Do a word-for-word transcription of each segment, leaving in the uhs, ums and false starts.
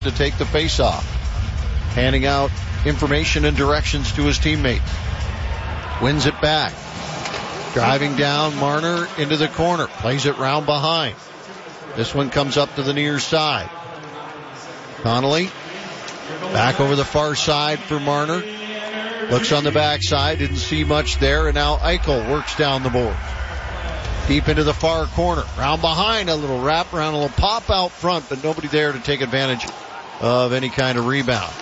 to take the face-off, handing out information and directions to his teammates. Wins it back. Driving down, Marner into the corner. Plays it round behind. This one comes up to the near side. Connolly back over the far side for Marner. Looks on the backside, didn't see much there, and now Eichel works down the board. Deep into the far corner. Round behind, a little wrap around, a little pop out front, but nobody there to take advantage of any kind of rebound.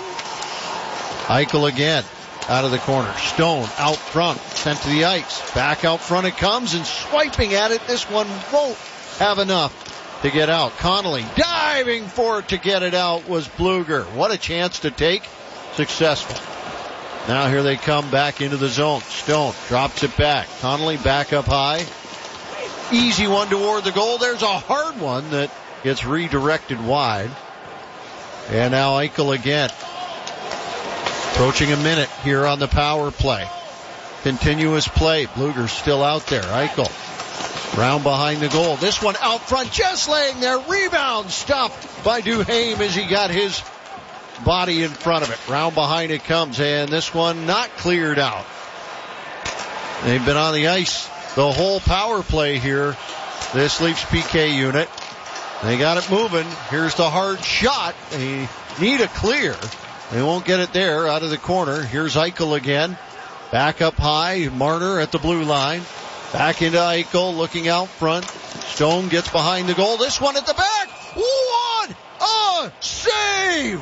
Eichel again out of the corner. Stone out front, sent to the ice. Back out front it comes, and swiping at it. This one won't have enough to get out. Connolly diving for it to get it out was Bluger. What a chance to take. Successful. Now here they come back into the zone. Stone drops it back. Connolly back up high. Easy one toward the goal. There's a hard one that gets redirected wide. And now Eichel again. Approaching a minute here on the power play. Continuous play. Bluger's still out there. Eichel round behind the goal. This one out front, just laying there. Rebound stopped by Duhaime as he got his body in front of it. Round behind it comes, and this one not cleared out. They've been on the ice the whole power play here, this Leafs P K unit. They got it moving. Here's the hard shot. They need a clear. They won't get it there out of the corner. Here's Eichel again. Back up high. Marner at the blue line. Back into Eichel looking out front. Stone gets behind the goal. This one at the back. What a save!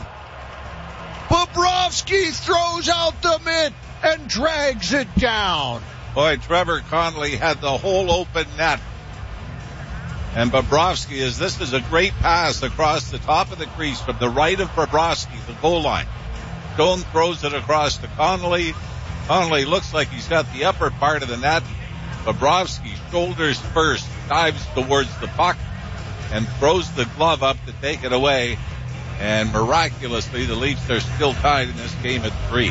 Bobrovsky throws out the mitt and drags it down. Boy, Trevor Connolly had the whole open net. And Bobrovsky, is this is a great pass across the top of the crease from the right of Bobrovsky, the goal line. Stone throws it across to Connolly. Connolly looks like he's got the upper part of the net. Bobrovsky shoulders first, dives towards the puck, and throws the glove up to take it away. And miraculously, the Leafs are still tied in this game at three.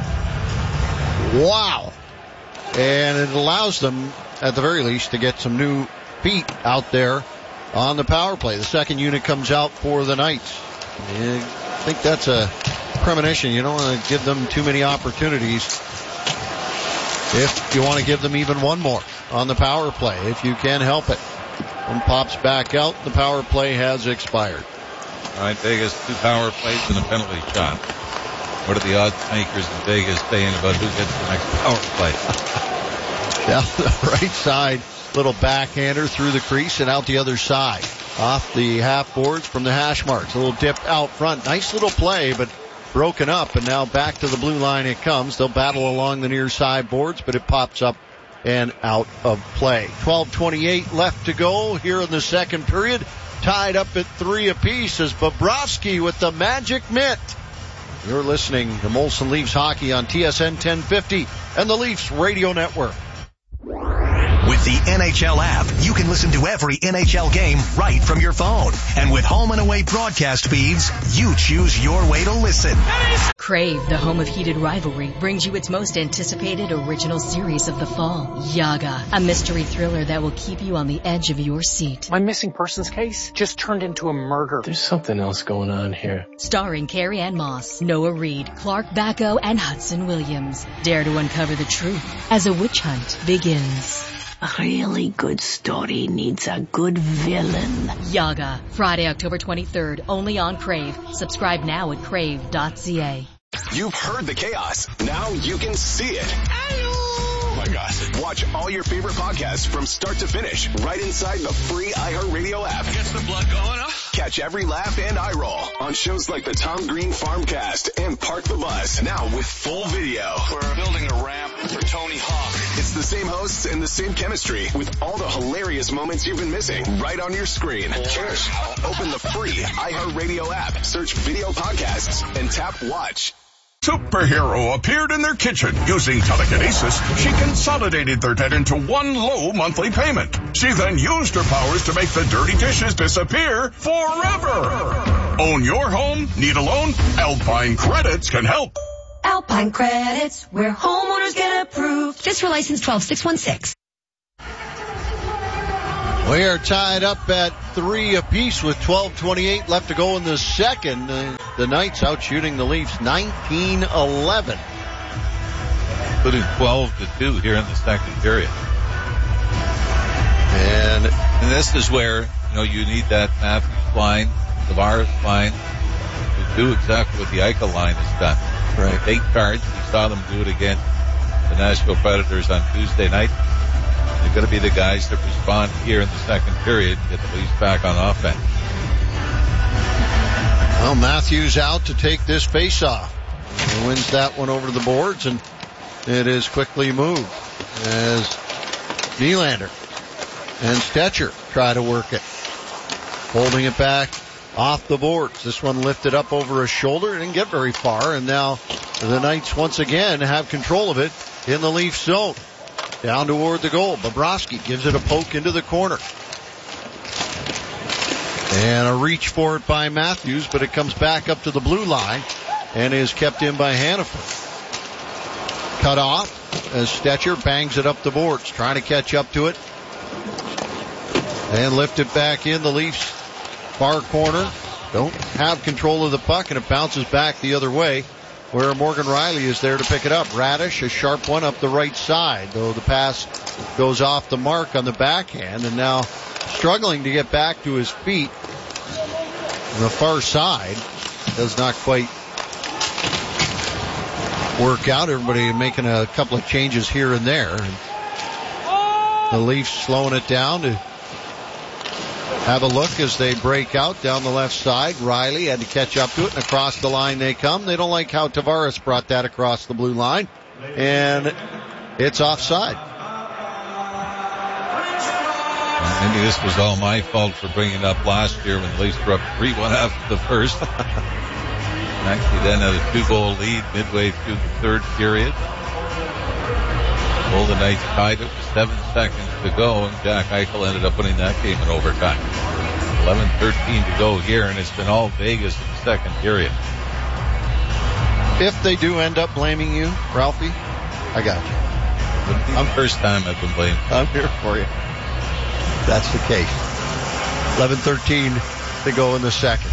Wow. And it allows them, at the very least, to get some new feet out there on the power play. The second unit comes out for the Knights. I think that's a premonition. You don't want to give them too many opportunities. If you want to give them even one more on the power play, if you can help it. One pops back out, the power play has expired. All right, Vegas, two power plays and a penalty shot. What are the odds makers in Vegas saying about who gets the next power play? Down the right side, little backhander through the crease and out the other side. Off the half boards from the hash marks. A little dip out front. Nice little play, but broken up. And now back to the blue line it comes. They'll battle along the near side boards, but it pops up and out of play. twelve twenty-eight left to go here in the second period. Tied up at three apiece as Bobrovsky with the magic mitt. You're listening to Molson Leafs Hockey on T S N ten fifty and the Leafs Radio Network. With the N H L app, you can listen to every N H L game right from your phone. And with home and away broadcast feeds, you choose your way to listen. Crave, the home of heated rivalry, brings you its most anticipated original series of the fall, Yaga, a mystery thriller that will keep you on the edge of your seat. My missing persons case just turned into a murder. There's something else going on here. Starring Carrie Ann Moss, Noah Reid, Clark Bacco, and Hudson Williams. Dare to uncover the truth as a witch hunt begins. A really good story needs a good villain. Yaga, Friday, October twenty-third, only on Crave. Subscribe now at crave dot c a. You've heard the chaos. Now you can see it. Oh my gosh. Watch all your favorite podcasts from start to finish right inside the free iHeartRadio app. Gets the blood going, huh? Catch every laugh and eye roll on shows like the Tom Green Farmcast and Park the Bus. Now with full video. We're building a ramp for Tony Hawk. It's the same hosts and the same chemistry with all the hilarious moments you've been missing right on your screen. Cheers. Open the free iHeartRadio app, search video podcasts, and tap watch. Superhero appeared in their kitchen. Using telekinesis, she consolidated their debt into one low monthly payment. She then used her powers to make the dirty dishes disappear forever. Own your home? Need a loan? Alpine Credits can help. Alpine Credits, where homeowners get approved. Just for license twelve six one six. We are tied up at three apiece with twelve twenty-eight left to go in the second. Uh, the Knights out shooting the Leafs nineteen eleven. Putting twelve to two here in the second period. And, and this is where, you know, you need that Matthews line, Tavares line to do exactly what the Eichel line has done. Right. Take charge. We saw them do it against the Nashville Predators on Tuesday night. They're going to be the guys that respond here in the second period and get the Leafs back on offense. Well, Matthews out to take this face-off. He wins that one over to the boards, and it is quickly moved as Nylander and Stetcher try to work it. Holding it back off the boards. This one lifted up over his shoulder. It didn't get very far, and now the Knights once again have control of it in the Leafs zone. Down toward the goal. Bobrovsky gives it a poke into the corner. And a reach for it by Matthews, but it comes back up to the blue line and is kept in by Hannaford. Cut off as Stetcher bangs it up the boards, trying to catch up to it. And lift it back in. The Leafs far corner don't have control of the puck, and it bounces back the other way, where Morgan Rielly is there to pick it up. Radish, a sharp one up the right side, though the pass goes off the mark on the backhand, and now struggling to get back to his feet on the far side. Does not quite work out. Everybody making a couple of changes here and there. And the Leafs slowing it down to have a look as they break out down the left side. Rielly had to catch up to it, and across the line they come. They don't like how Tavares brought that across the blue line, and it's offside. Maybe this was all my fault for bringing it up last year when the Leafs were up three one after the first. Actually then had a two-goal lead midway through the third period. Golden Knights tied it with seven seconds to go, and Jack Eichel ended up winning that game in overtime. eleven thirteen to go here, and it's been all Vegas in the second period. If they do end up blaming you, Ralphie, I got you. Wouldn't be the first time I've been blamed. I'm here for you. That's the case. eleven thirteen to go in the second.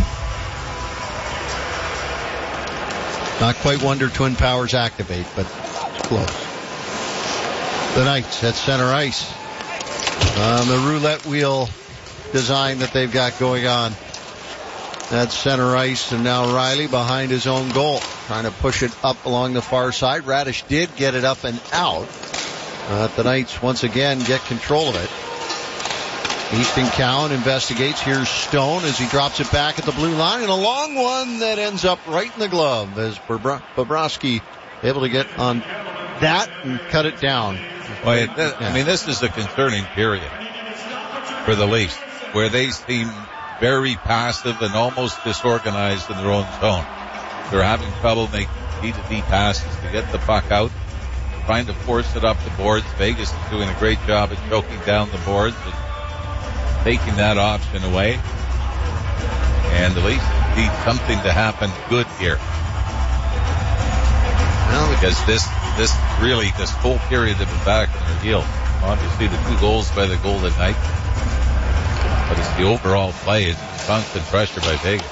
Not quite Wonder Twin Powers activate, but it's close. The Knights at center ice on the roulette wheel design that they've got going on. That's center ice, and now Rielly behind his own goal, trying to push it up along the far side. Radish did get it up and out. Uh, the Knights once again get control of it. Easton Cowan investigates. Here's Stone as he drops it back at the blue line, and a long one that ends up right in the glove as Bobrovsky able to get on that and cut it down. Well, it, I mean, this is a concerning period for the Leafs, where they seem very passive and almost disorganized in their own zone. They're having trouble making B to B passes to get the puck out, trying to force it up the boards. Vegas is doing a great job at choking down the boards and taking that option away. And the Leafs need something to happen good here. Well, because this, this really, this whole period they've been back on their heels. Obviously the two goals by the Golden Knights, but it's the overall play. It's constant pressure by Vegas.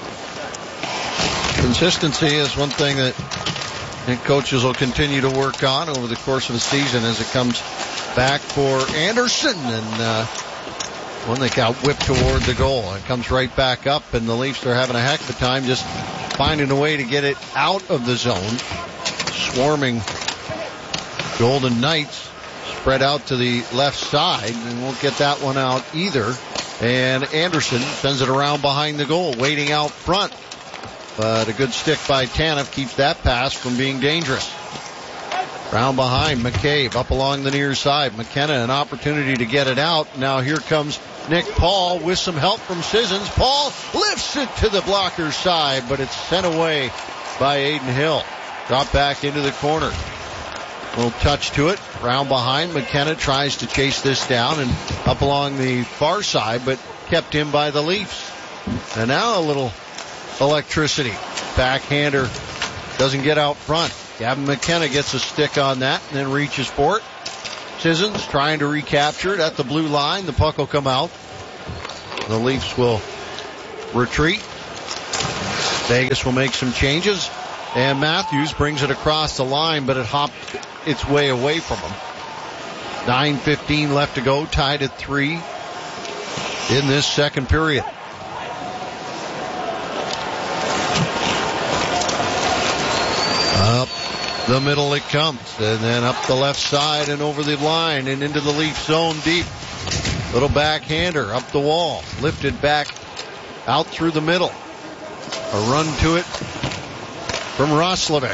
Consistency is one thing that I think coaches will continue to work on over the course of the season as it comes back for Anderson, and uh, one that got whipped toward the goal. It comes right back up, and the Leafs are having a heck of a time just finding a way to get it out of the zone. Swarming Golden Knights spread out to the left side, and won't get that one out either. And Anderson sends it around behind the goal, waiting out front. But a good stick by Tanev keeps that pass from being dangerous. Round behind, McCabe up along the near side. McKenna an opportunity to get it out. Now here comes Nick Paul with some help from Sissons. Paul lifts it to the blocker's side, but it's sent away by Aiden Hill. Drop back into the corner. Little touch to it. Round behind, McKenna tries to chase this down and up along the far side, but kept in by the Leafs. And now a little electricity. Backhander doesn't get out front. Gavin McKenna gets a stick on that and then reaches for it. Sissons trying to recapture it at the blue line. The puck will come out. The Leafs will retreat. Vegas will make some changes. And Matthews brings it across the line, but it hopped its way away from him. nine fifteen left to go, tied at three in this second period. Up the middle it comes, and then up the left side and over the line and into the Leaf zone deep. Little backhander up the wall, lifted back out through the middle. A run to it from Roslovic.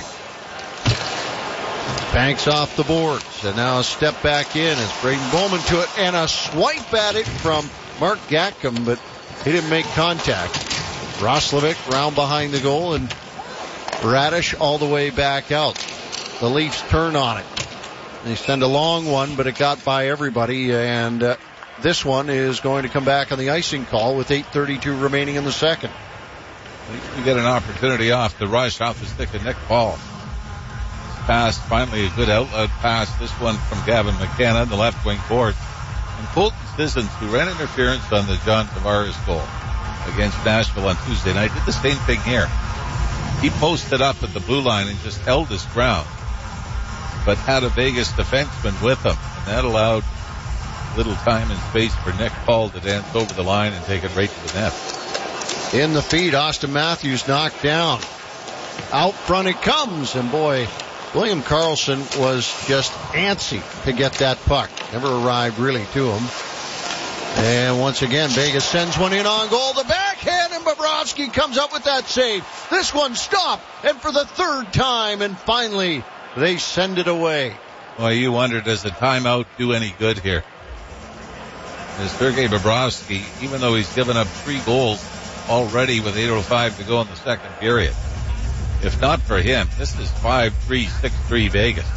Banks off the boards, and now a step back in as Braden Bowman to it, and a swipe at it from Mark Gatcomb, but he didn't make contact. Roslovic round behind the goal, and Radish all the way back out. The Leafs turn on it. They send a long one, but it got by everybody, and uh, this one is going to come back on the icing call with eight thirty-two remaining in the second. You get an opportunity off the rush off the stick of Nick Paul. Pass, finally a good outlet pass. This one from Gavin McKenna, the left wing board. And Colton Sissons, who ran interference on the John Tavares goal against Nashville on Tuesday night, did the same thing here. He posted up at the blue line and just held his ground, but had a Vegas defenseman with him, and that allowed little time and space for Nick Paul to dance over the line and take it right to the net. In the feed, Austin Matthews knocked down. Out front it comes, and boy, William Karlsson was just antsy to get that puck. Never arrived really to him. And once again, Vegas sends one in on goal. The backhand, and Bobrovsky comes up with that save. This one stopped, and for the third time, and finally, they send it away. Well, you wonder, does the timeout do any good here? As Sergei Bobrovsky, even though he's given up three goals already with eight oh five to go in the second period, if not for him, this is five three, six three Vegas.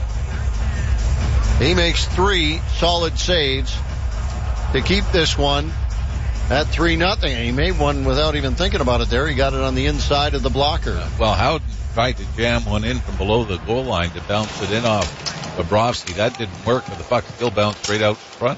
He makes three solid saves to keep this one at three nothing. He made one without even thinking about it there. He got it on the inside of the blocker. Uh, well, Howden tried to jam one in from below the goal line to bounce it in off Bobrovsky. That didn't work, but the puck still bounced straight out in front.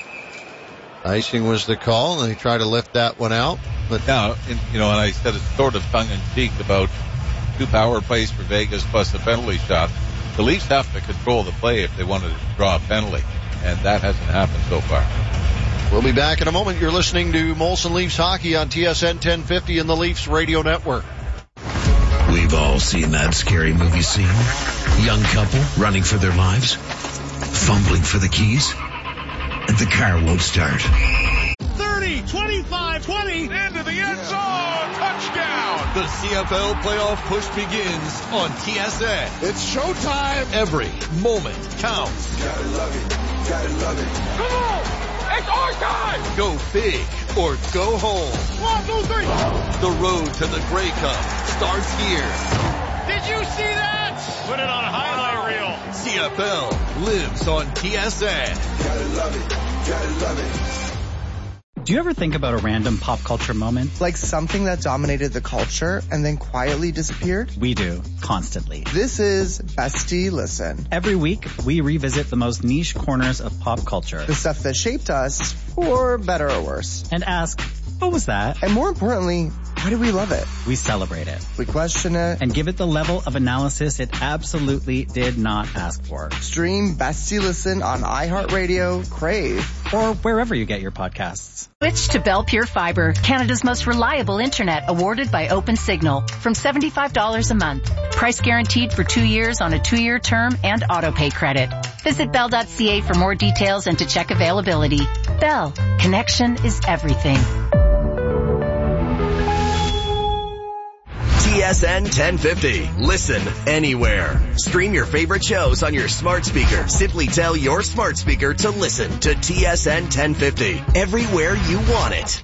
Icing was the call, and they tried to lift that one out. But now, in, you know, and I said it's sort of tongue-in-cheek about two power plays for Vegas plus a penalty shot. The Leafs have to control the play if they wanted to draw a penalty, and that hasn't happened so far. We'll be back in a moment. You're listening to Molson Leafs Hockey on T S N ten fifty and the Leafs Radio Network. We've all seen that scary movie scene. Young couple running for their lives, fumbling for the keys, and the car won't start. thirty, twenty-five, twenty, into the end zone, touchdown! The C F L playoff push begins on T S N. It's showtime! Every moment counts. Gotta love it, gotta love it. Come on! It's our time! Go big or go home. One, two, three. The road to the Grey Cup starts here. Did you see that? Put it on a highlight reel. C F L lives on T S N. Gotta love it, gotta love it. Do you ever think about a random pop culture moment? Like something that dominated the culture and then quietly disappeared? We do, constantly. This is Bestie Listen. Every week, we revisit the most niche corners of pop culture. The stuff that shaped us, for better or worse. And ask, what was that? And more importantly, why do we love it? We celebrate it. We question it. And give it the level of analysis it absolutely did not ask for. Stream Bestie Listen on iHeartRadio, Crave, or wherever you get your podcasts. Switch to Bell Pure Fiber, Canada's most reliable internet, awarded by OpenSignal, from seventy-five dollars a month. Price guaranteed for two years on a two-year term and auto-pay credit. Visit bell dot c a for more details and to check availability. Bell, connection is everything. T S N ten fifty. Listen anywhere. Stream your favorite shows on your smart speaker. Simply tell your smart speaker to listen to T S N ten fifty. Everywhere you want it.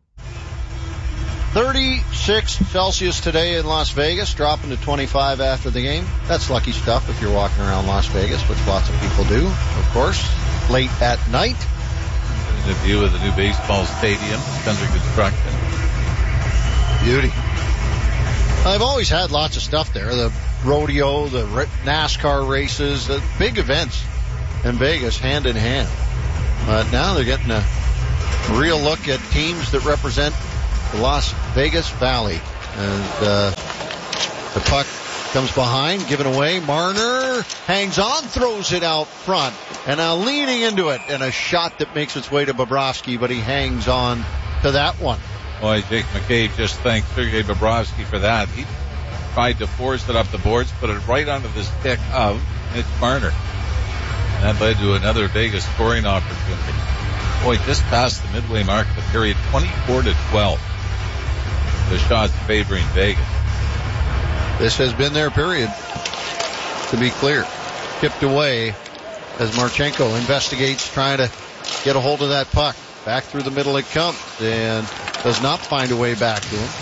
thirty-six Celsius today in Las Vegas, dropping to twenty-five after the game. That's lucky stuff if you're walking around Las Vegas, which lots of people do, of course, late at night. There's a view of the new baseball stadium. It's under construction. Beauty. I've always had lots of stuff there. The rodeo, the NASCAR races, the big events and Vegas hand in hand. But now they're getting a real look at teams that represent the Las Vegas Valley. And uh, the puck comes behind, given away. Marner hangs on, throws it out front. And now leaning into it, and a shot that makes its way to Bobrovsky, but he hangs on to that one. Boy, Jake McCabe just thanked Sergei Bobrovsky for that. He tried to force it up the boards, put it right onto the stick of Mitch Marner. And that led to another Vegas scoring opportunity. Boy, just past the midway mark of the period, twenty-four to twelve. The shots favoring Vegas. This has been their period, to be clear. Tipped away as Marchenko investigates, trying to get a hold of that puck. Back through the middle it comes, and does not find a way back to him.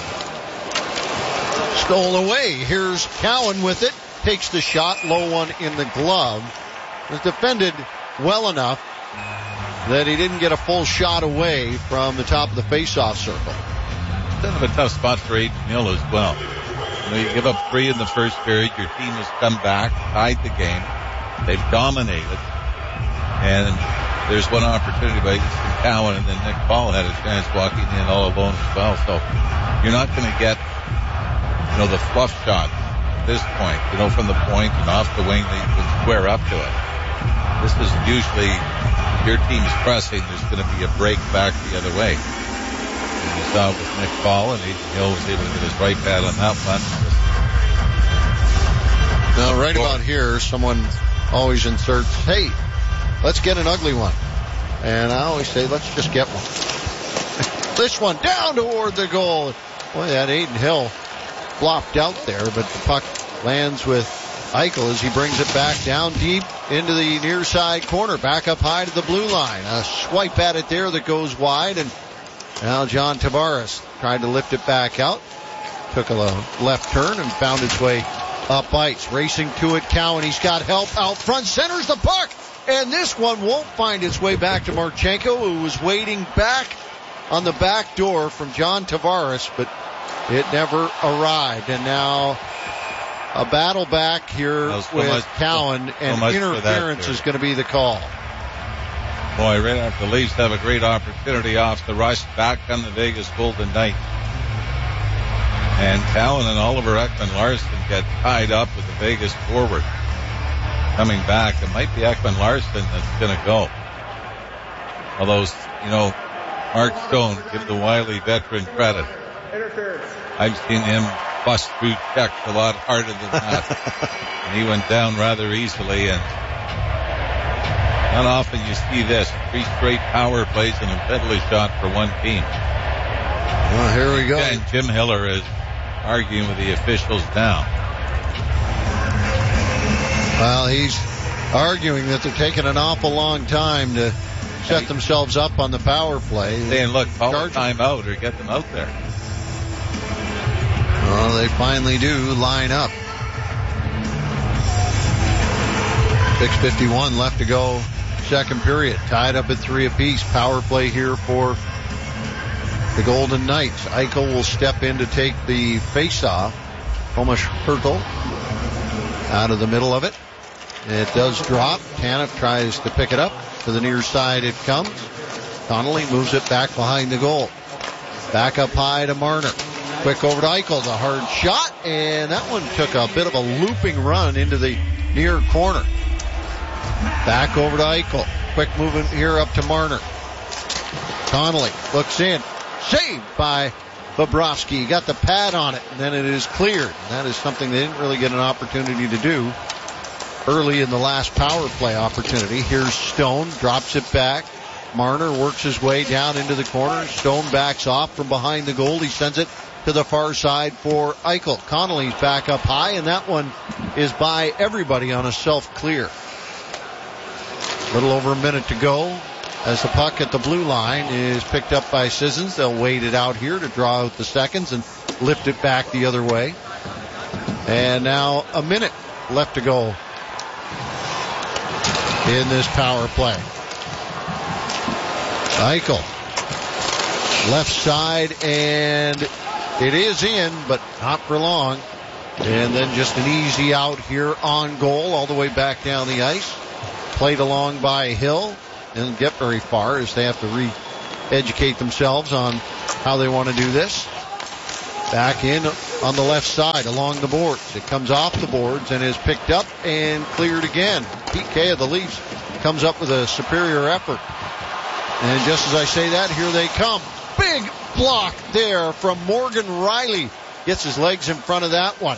Stolen away. Here's Cowan with it. Takes the shot. Low one in the glove. Was defended well enough that he didn't get a full shot away from the top of the face-off circle. Kind of a tough spot for Aiden Hill as well. You know, you give up three in the first period. Your team has come back, tied the game. They've dominated. And there's one opportunity by Easton Cowan, and then Nick Paul had a chance walking in all alone as well. So you're not going to get, you know, the fluff shot at this point, you know, from the point and off the wing that you can square up to it. This is usually, if your team's pressing, there's going to be a break back the other way. And you saw it with Nick Paul, and Aiden Hill was able to get his right pad on that one. Now, right about here, someone always inserts, hey, let's get an ugly one. And I always say, let's just get one. This one down toward the goal. Boy, that Aiden Hill flopped out there, but the puck lands with Eichel as he brings it back down deep into the near side corner. Back up high to the blue line. A swipe at it there that goes wide, and now John Tavares tried to lift it back out. Took a left turn and found its way up ice. Racing to it, Cowan. He's got help out front. Centers the puck. And this one won't find its way back to Marchenko, who was waiting back on the back door from John Tavares, but it never arrived. And now a battle back here so with much, Cowan, so, and so interference is going to be the call. Boy, right after the Leafs have a great opportunity off the rush, back on the Vegas Golden Knights. And Cowan and Oliver Ekman-Larsson get tied up with the Vegas forward. Coming back, it might be Ekman-Larsson that's going to go. Although, you know, Mark Stone, give the wily veteran credit. I've seen him bust through checks a lot harder than that. And he went down rather easily, and not often you see this. Three straight power plays and a penalty shot for one team. Well, here we go. And Jim Hiller is arguing with the officials now. Well, he's arguing that they're taking an awful long time to set themselves up on the power play. Saying, look, call a timeout or get them out there. Well, they finally do line up. six fifty-one left to go. Second period. Tied up at three apiece. Power play here for the Golden Knights. Eichel will step in to take the face-off. Tomas Hertl out of the middle of it. It does drop. Tanev tries to pick it up. To the near side it comes. Connolly moves it back behind the goal. Back up high to Marner. Quick over to Eichel. The hard shot. And that one took a bit of a looping run into the near corner. Back over to Eichel. Quick movement here up to Marner. Connolly looks in. Saved by Bobrovsky. Got the pad on it, and then it is cleared. And that is something they didn't really get an opportunity to do early in the last power play opportunity. Here's Stone. Drops it back. Marner works his way down into the corner. Stone backs off from behind the goal. He sends it to the far side for Eichel. Connolly's back up high, and that one is by everybody on a self-clear. A little over a minute to go as the puck at the blue line is picked up by Sissons. They'll wait it out here to draw out the seconds and lift it back the other way. And now a minute left to go in this power play. Eichel, left side, and it is in, but not for long. And then just an easy out here on goal all the way back down the ice. played along by Hill. Didn't get very far as they have to re-educate themselves on how they want to do this. Back in on the left side along the boards. It comes off the boards and is picked up and cleared again. P K of the Leafs comes up with a superior effort. And just as I say that, here they come. Big block there from Morgan Rielly. Gets his legs in front of that one.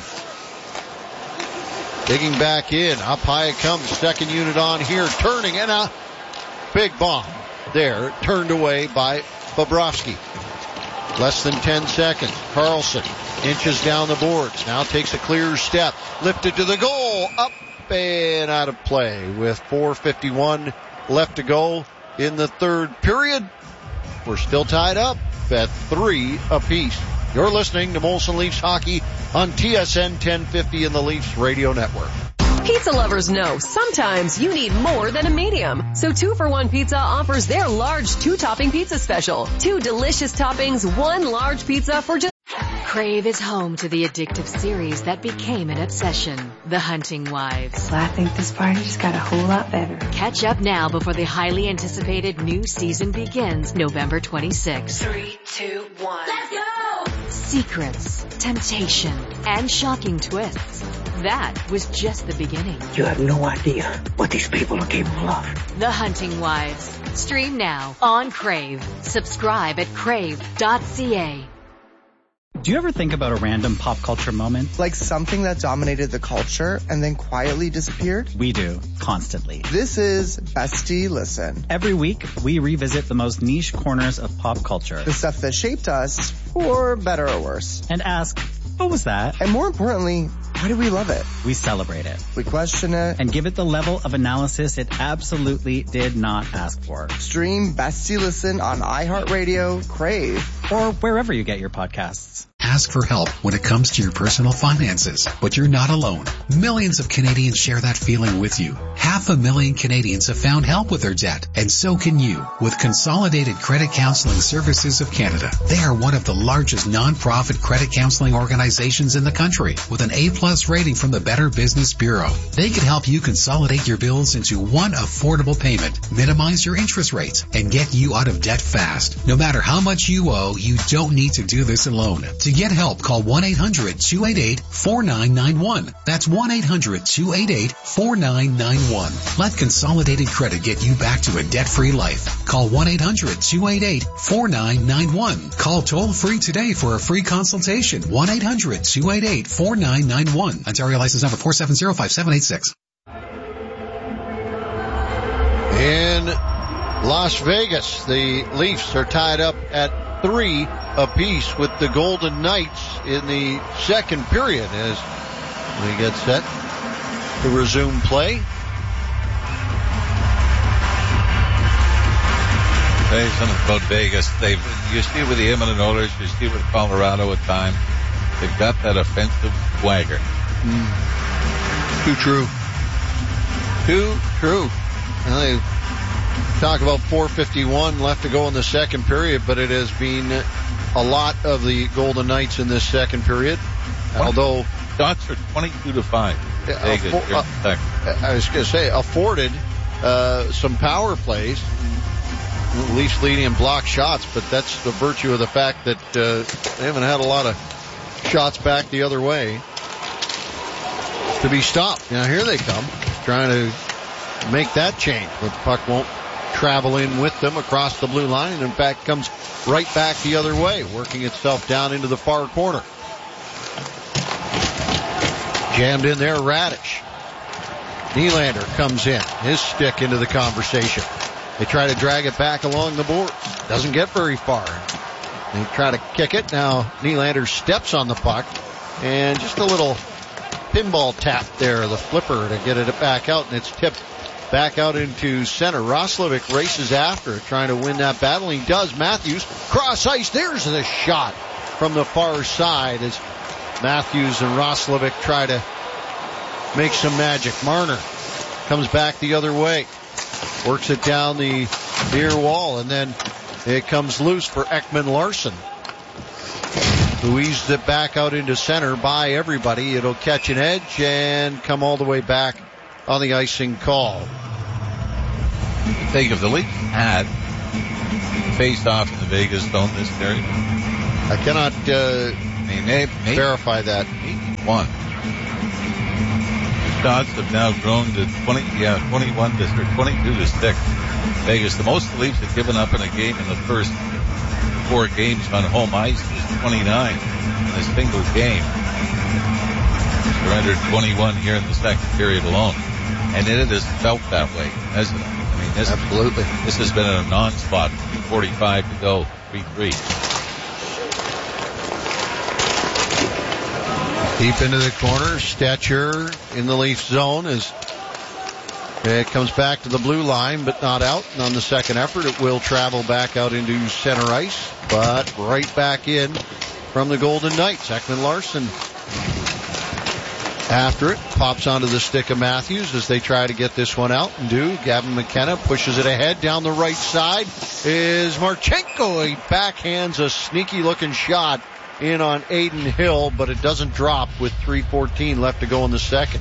Digging back in. Up high it comes. Second unit on here. Turning and a big bomb there. Turned away by Bobrovsky. Less than ten seconds. Carlson inches down the boards. Now takes a clear step. Lifted to the goal. Up and out of play with four fifty-one left to go in the third period. We're still tied up at three apiece. You're listening to Molson Leafs Hockey on T S N ten fifty in the Leafs Radio Network. Pizza lovers know sometimes you need more than a medium. So Two for One Pizza offers their large two-topping pizza special. Two delicious toppings, one large pizza for just... Crave is home to the addictive series that became an obsession, The Hunting Wives. Well, I think this party just got a whole lot better. Catch up now before the highly anticipated new season begins November twenty-sixth. Three, two, one. Let's go! Secrets, temptation, and shocking twists. That was just the beginning. You have no idea what these people are capable of. The Hunting Wives. Stream now on Crave. Subscribe at crave dot c a. Do you ever think about a random pop culture moment? Like something that dominated the culture and then quietly disappeared? We do, constantly. This is Bestie Listen. Every week, we revisit the most niche corners of pop culture. The stuff that shaped us, for better or worse. And ask, what was that? And more importantly, why do we love it? We celebrate it. We question it. And give it the level of analysis it absolutely did not ask for. Stream Bestie Listen on iHeartRadio, Crave, or wherever you get your podcasts. Ask for help when it comes to your personal finances, but you're not alone. Millions of Canadians share that feeling with you. Half a million Canadians have found help with their debt, and so can you with Consolidated Credit Counseling Services of Canada. They are one of the largest non-profit credit counseling organizations in the country with an A-plus rating from the Better Business Bureau. They can help you consolidate your bills into one affordable payment, minimize your interest rates, and get you out of debt fast. No matter how much you owe, you don't need to do this alone. To get help, call one eight hundred two eight eight four nine nine one. That's one eight hundred two eight eight four nine nine one. Let Consolidated Credit get you back to a debt-free life. Call one eight hundred two eight eight four nine nine one. Call toll-free today for a free consultation. one eight hundred two eight eight four nine nine one. Ontario license number four seven zero five seven eight six. In Las Vegas, the Leafs are tied up at three apiece with the Golden Knights in the second period as we get set to resume play. Tell you something about Vegas. They've, you see with the Edmonton Oilers, you see with Colorado at times, they've got that offensive swagger. Mm. Too true. Too true. Well, they talk about four fifty-one left to go in the second period, but it has been a lot of the Golden Knights in this second period. What? Although shots are twenty-two to five. Vegas, uh, uh, I was going to say afforded uh, some power plays. Leafs leading in block shots, but that's the virtue of the fact that uh, they haven't had a lot of shots back the other way to be stopped. Now here they come, trying to make that change, but the puck won't travel in with them across the blue line, and in fact comes right back the other way, working itself down into the far corner. Jammed in there, Radish. Nylander comes in, his stick into the conversation. They try to drag it back along the board. Doesn't get very far. They try to kick it. Now Nylander steps on the puck, and just a little pinball tap there, the flipper to get it back out, and it's tipped back out into center. Roslovic races after it, trying to win that battle. He does. Matthews, cross ice. There's the shot from the far side as Matthews and Roslovic try to make some magic. Marner comes back the other way. Works it down the near wall, and then it comes loose for Ekman Larsson, who eased it back out into center by everybody. It'll catch an edge and come all the way back on the icing call. think if the Leafs had faced off in the Vegas zone this period, I cannot uh, I mean, they, they, verify that. eighty-one. The shots have now grown to twenty, yeah, twenty-one to or twenty-two to six. Vegas, the most the Leafs have given up in a game in the first four games on home ice was twenty-nine in a single game. Surrendered twenty-one here in the second period alone, and it has felt that way, hasn't it? I mean, this, absolutely. This has been a non-spot. forty-five to go, three three. Deep into the corner, Stetcher in the Leaf zone as it comes back to the blue line, but not out. And on the second effort, it will travel back out into center ice, but right back in from the Golden Knights. Ekman Larsson after it, pops onto the stick of Matthews as they try to get this one out and do. Gavin McKenna pushes it ahead down the right side is Marchenko. He backhands a sneaky looking shot in on Aiden Hill, but it doesn't drop with three fourteen left to go in the second.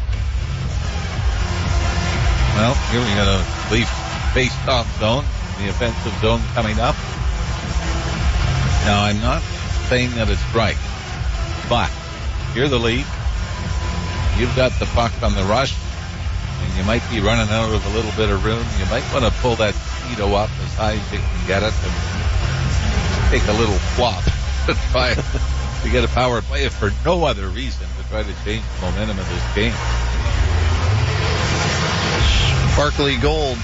Well, here we got a Leaf face-off zone, the offensive zone coming up. Now, I'm not saying that it's right, but you're the Leaf. You've got the puck on the rush, and you might be running out of a little bit of room. You might want to pull that speedo up as high as you can get it and take a little flop to try to get a power play, if for no other reason, to try to change the momentum of this game. Sparkly gold.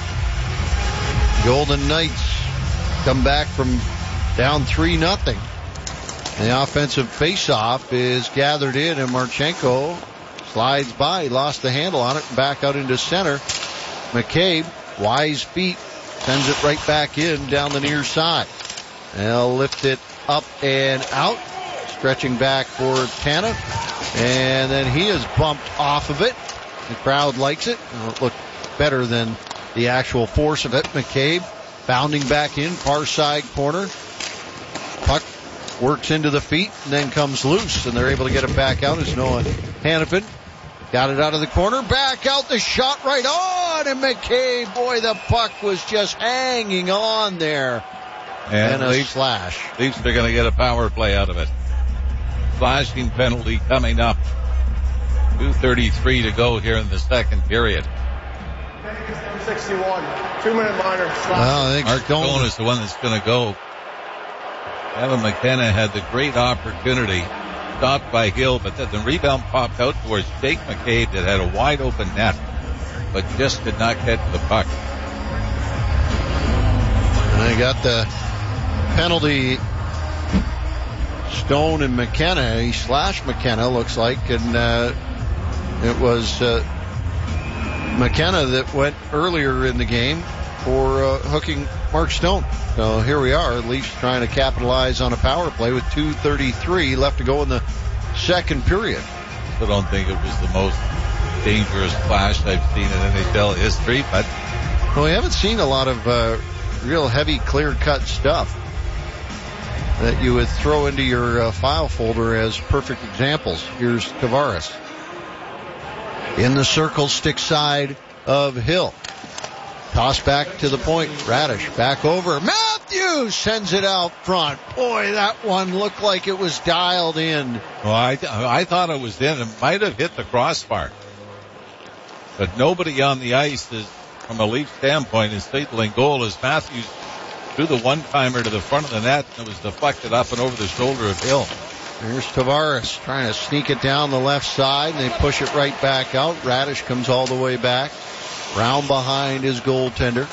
Golden Knights come back from down three nothing. The offensive faceoff is gathered in, and Marchenko slides by. He lost the handle on it and back out into center. McCabe, wise feet, sends it right back in down the near side. They'll lift it up and out, stretching back for Tanev, and then he is bumped off of it. The crowd likes it. It'll look better than the actual force of it. McCabe bounding back in, far side corner. Puck works into the feet and then comes loose, and they're able to get it back out as Noah Hannafin got it out of the corner, back out, the shot right on, and McCabe, boy, the puck was just hanging on there. And, and a Leafs, slash. Leafs are going to get a power play out of it. Slashing penalty coming up. two thirty-three to go here in the second period. sixty-one, two-minute minor. Well, I think Mark Stone is the one that's going to go. Evan McKenna had the great opportunity, stopped by Hill, but then the rebound popped out towards Jake McCabe that had a wide open net, but just did not get to the puck. And they got the penalty. Stone and McKenna, he slashed McKenna, looks like, and uh, it was uh, McKenna that went earlier in the game for uh, hooking Mark Stone. So here we are, Leafs trying to capitalize on a power play with two thirty-three left to go in the second period. I don't think it was the most dangerous flash I've seen in N H L history, but well, we haven't seen a lot of uh, real heavy, clear-cut stuff that you would throw into your uh, file folder as perfect examples. Here's Tavares in the circle, stick side of Hill. Toss back to the point. Radish back over. Matthews sends it out front. Boy, that one looked like it was dialed in. Well, I, I thought it was in. It might have hit the crossbar. But nobody on the ice is, from a Leaf standpoint, is signaling goal as Matthews threw the one-timer to the front of the net, and it was deflected up and over the shoulder of Hill. There's Tavares trying to sneak it down the left side, and they push it right back out. Radish comes all the way back. Round behind his goaltender.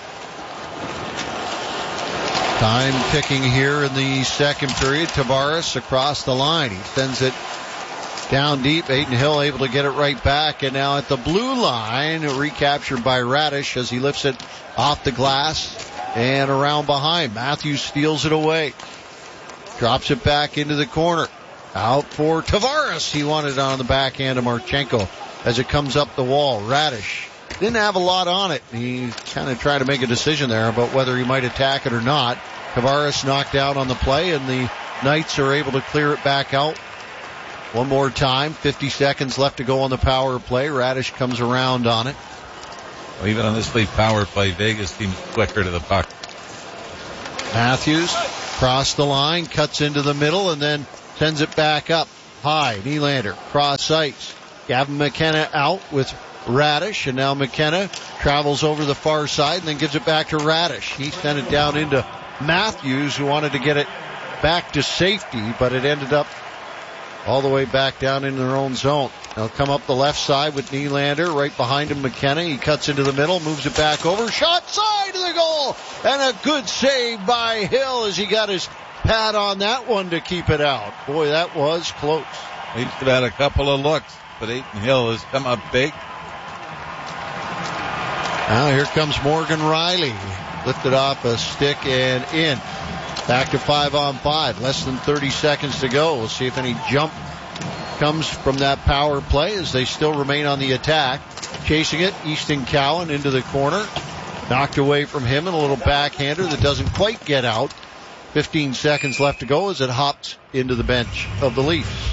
Time ticking here in the second period. Tavares across the line. He sends it down deep. Aiden Hill able to get it right back. And now at the blue line, recaptured by Radish as he lifts it off the glass and around behind. Matthews steals it away. Drops it back into the corner. Out for Tavares. He wanted it on the backhand of Marchenko as it comes up the wall. Radish didn't have a lot on it. He kind of tried to make a decision there about whether he might attack it or not. Tavares knocked out on the play, and the Knights are able to clear it back out. One more time. fifty seconds left to go on the power play. Radish comes around on it. Well, even on this lead power play, Vegas seems quicker to the puck. Matthews cross the line, cuts into the middle, and then sends it back up high. Nylander cross ice. Gavin McKenna out with Radish, and now McKenna travels over the far side and then gives it back to Radish. He sent it down into Matthews, who wanted to get it back to safety, but it ended up all the way back down in their own zone. They'll come up the left side with Nylander. Right behind him, McKenna. He cuts into the middle, moves it back over. Shot side of the goal. And a good save by Hill as he got his pad on that one to keep it out. Boy, that was close. He's had a couple of looks, but Aiton Hill has come up big. Now here comes Morgan Riley. Lifted off a stick and in. Back to five on five. Less than thirty seconds to go. We'll see if any jump comes from that power play as they still remain on the attack. Chasing it, Easton Cowan into the corner. Knocked away from him, and a little backhander that doesn't quite get out. fifteen seconds left to go as it hops into the bench of the Leafs.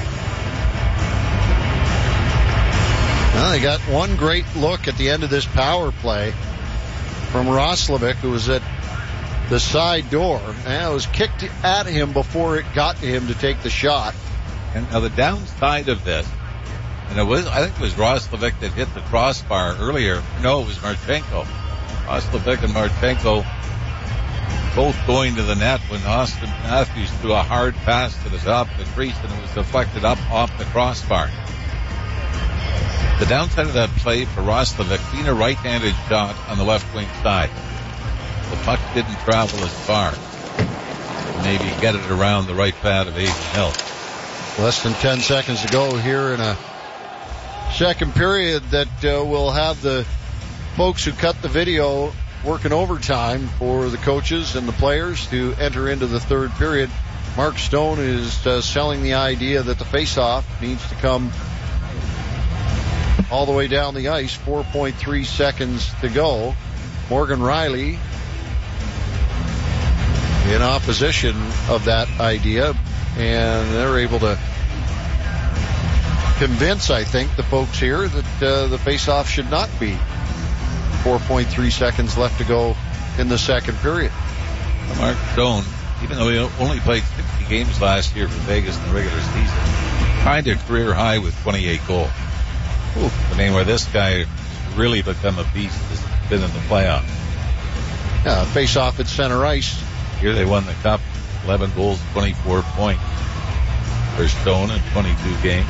Well, they got one great look at the end of this power play from Roslovic, who was at the side door, and it was kicked at him before it got to him to take the shot. And now the downside of this, and it was, I think it was Roslovic that hit the crossbar earlier. No, it was Marchenko. Roslovic and Marchenko both going to the net when Austin Matthews threw a hard pass to the top of the crease, and it was deflected up off the crossbar. The downside of that play for Roslovic being a right-handed shot on the left wing side. The puck didn't travel as far. Maybe get it around the right pad of Aiton Hill. Less than ten seconds to go here in a second period that uh, will have the folks who cut the video working overtime for the coaches and the players to enter into the third period. Mark Stone is uh, selling the idea that the face-off needs to come all the way down the ice. four point three seconds to go. Morgan Riley in opposition of that idea, and they're able to convince, I think, the folks here that uh, the face-off should not be. four point three seconds left to go in the second period. Mark Stone, even though he only played fifty games last year for Vegas in the regular season, tied a career high with twenty-eight goals. Ooh, I mean, where this guy really become a beast has been in the playoffs. Yeah, face-off at center ice. Here they won the cup, eleven goals, twenty-four points for Stone in twenty-two games.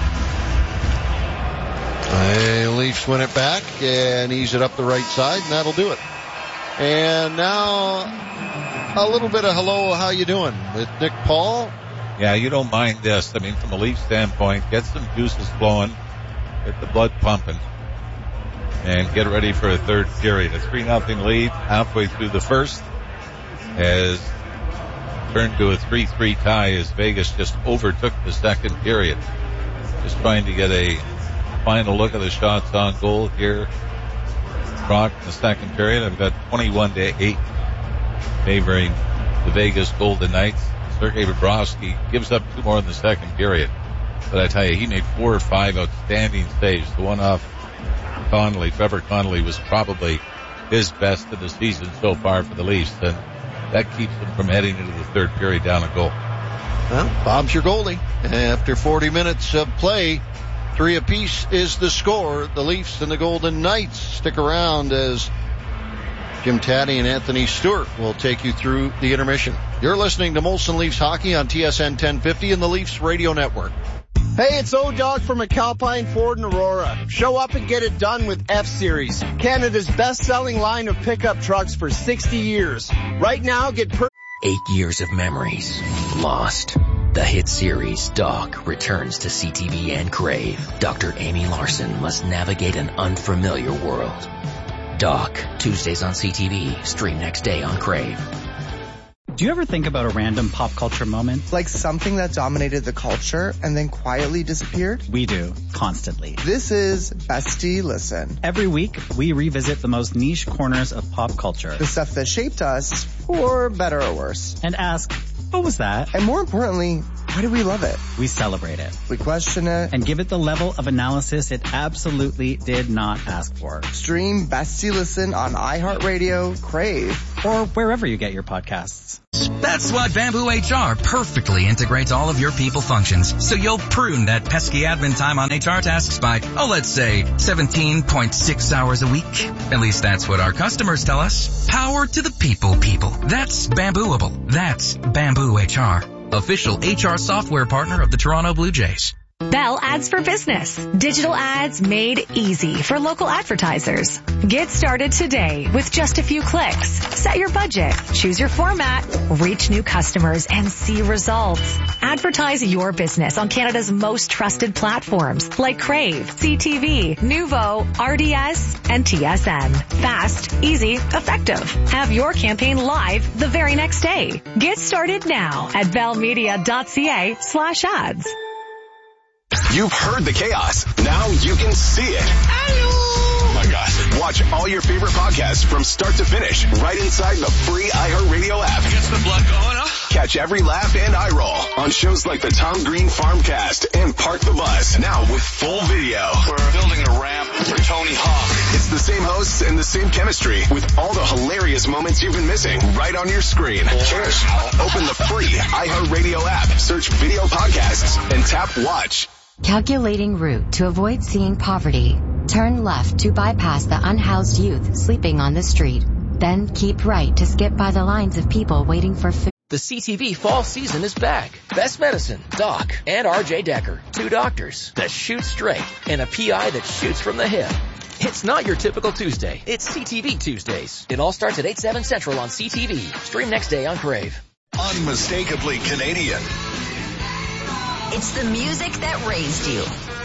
The Leafs win it back and ease it up the right side, and that'll do it. And now a little bit of hello, how you doing with Nick Paul. Yeah, you don't mind this. I mean, from a Leaf standpoint, get some juices flowing, get the blood pumping, and get ready for a third period. A three nothing lead halfway through the first has turned to a three three tie as Vegas just overtook the second period. Just trying to get a final look at the shots on goal here. Brock in the second period. I've got twenty-one to eight favoring the Vegas Golden Knights. Sergei Bobrovsky gives up two more in the second period. But I tell you, he made four or five outstanding saves. The one off Connolly, Trevor Connolly, was probably his best of the season so far for the Leafs. And that keeps them from heading into the third period down a goal. Well, Bob's your goalie. After forty minutes of play, three apiece is the score. The Leafs and the Golden Knights stick around as Jim Taddy and Anthony Stewart will take you through the intermission. You're listening to Molson Leafs Hockey on T S N ten fifty and the Leafs Radio Network. Hey, it's O-Dog from McAlpine Ford in Aurora. Show up and get it done with F-Series, Canada's best-selling line of pickup trucks for sixty years. Right now, get per- Eight years of memories lost. The hit series Doc returns to C T V and Crave. Doctor Amy Larson must navigate an unfamiliar world. Doc, Tuesdays on C T V, stream next day on Crave. Do you ever think about a random pop culture moment? Like something that dominated the culture and then quietly disappeared? We do, constantly. This is Bestie Listen. Every week, we revisit the most niche corners of pop culture. The stuff that shaped us, for better or worse. And ask, what was that? And more importantly, Why do we love it? We celebrate it. We question it. And give it the level of analysis it absolutely did not ask for. Stream Bestie Listen on iHeartRadio, Crave, or wherever you get your podcasts. That's why Bamboo H R perfectly integrates all of your people functions, so you'll prune that pesky admin time on H R tasks by, oh, let's say, seventeen point six hours a week. At least that's what our customers tell us. Power to the people, people. That's Bambooable. That's Bamboo H R, official H R software partner of the Toronto Blue Jays. Bell Ads for Business. Digital ads made easy for local advertisers. Get started today with just a few clicks. Set your budget, choose your format, reach new customers, and see results. Advertise your business on Canada's most trusted platforms like Crave, C T V, Nuvo, R D S, and T S N. Fast, easy, effective. Have your campaign live the very next day. Get started now at bellmedia.ca slash ads. You've heard the chaos. Now you can see it. Oh my gosh. Watch all your favorite podcasts from start to finish right inside the free iHeartRadio app. Gets the blood going, huh? Catch every laugh and eye roll on shows like the Tom Green Farmcast and Park the Bus. Now with full video. We're building a ramp for Tony Hawk. It's the same hosts and the same chemistry with all the hilarious moments you've been missing right on your screen. Cheers. Open the free iHeartRadio app. Search video podcasts and tap watch. Calculating route to avoid seeing poverty. Turn left to bypass the unhoused youth sleeping on the street. Then keep right to skip by the lines of people waiting for food. The C T V fall season is back. Best Medicine, Doc, and R J Decker. Two doctors that shoot straight and a P I that shoots from the hip. It's not your typical Tuesday. It's C T V Tuesdays. It all starts at eight, seven Central on C T V. Stream next day on Crave. Unmistakably Canadian. It's the music that raised you.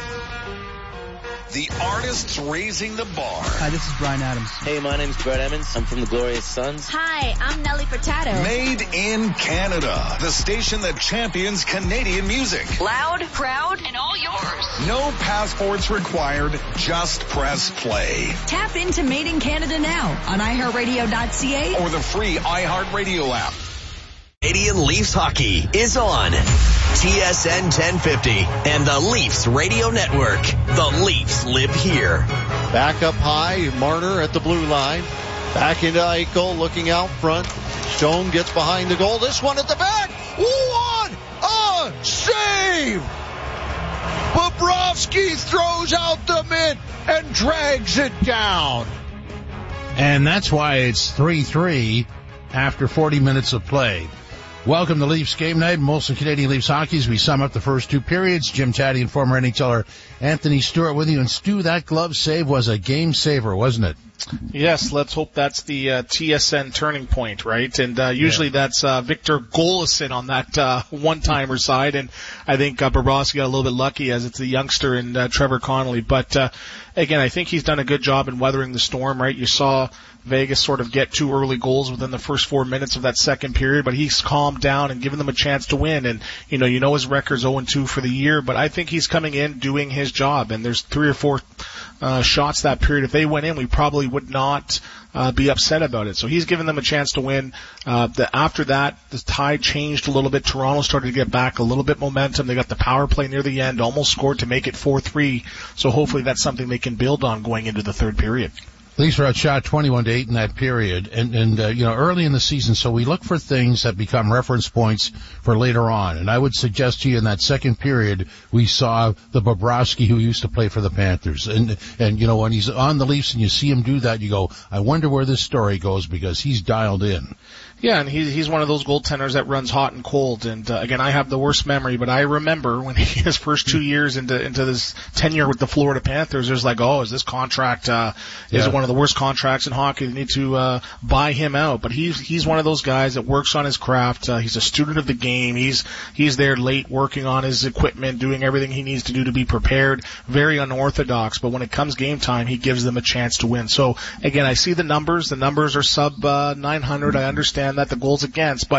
The artists raising the bar. Hi, this is Brian Adams. Hey, my name's Brett Emmons. I'm from the Glorious Sons. Hi, I'm Nelly Furtado. Made in Canada. The station that champions Canadian music. Loud, proud, and all yours. No passports required. Just press play. Tap into Made in Canada now on i heart radio dot c a or the free iHeartRadio app. Canadian Leafs hockey is on T S N ten fifty and the Leafs Radio Network. The Leafs live here. Back up high, Marner at the blue line. Back into Eichel, looking out front. Stone gets behind the goal. This one at the back. What a save! Bobrovsky throws out the mid and drags it down. And that's why it's three three after forty minutes of play. Welcome to Leafs Game Night, Molson Canadian Leafs Hockey. As we sum up the first two periods, Jim Taddy and former NHLer Anthony Stewart with you. And Stu, that glove save was a game saver, wasn't it? Yes, let's hope that's the uh, T S N turning point, right? And uh, usually yeah. that's uh, Victor Golison on that uh, one-timer side, and I think uh, Bobrovsky got a little bit lucky as it's the youngster in uh, Trevor Connolly. But uh, again, I think he's done a good job in weathering the storm, right? You saw Vegas sort of get two early goals within the first four minutes of that second period, but he's calmed down and given them a chance to win. And, you know, you know his record's oh and two for the year, but I think he's coming in doing his job. And there's three or four uh, shots that period. If they went in, we probably would not uh, be upset about it. So he's given them a chance to win. Uh, the, after that, the tide changed a little bit. Toronto started to get back a little bit momentum. They got the power play near the end, almost scored to make it four three. So hopefully that's something they can build on going into the third period. Leafs were outshot twenty-one to eight in that period, and, and uh, you know, early in the season, so we look for things that become reference points for later on. And I would suggest to you in that second period, we saw the Bobrovsky who used to play for the Panthers. And, and you know, when he's on the Leafs and you see him do that, you go, I wonder where this story goes, because he's dialed in. Yeah, and he's he's one of those goaltenders that runs hot and cold. And uh, again, I have the worst memory, but I remember when he, his first two years into into this tenure with the Florida Panthers, there's like, oh, is this contract uh, yeah. is it one of the worst contracts in hockey? They need to uh, buy him out. But he's he's one of those guys that works on his craft. Uh, he's a student of the game. He's he's there late working on his equipment, doing everything he needs to do to be prepared. Very unorthodox, but when it comes game time, he gives them a chance to win. So again, I see the numbers. The numbers are sub uh, nine hundred. I understand that the goals against, but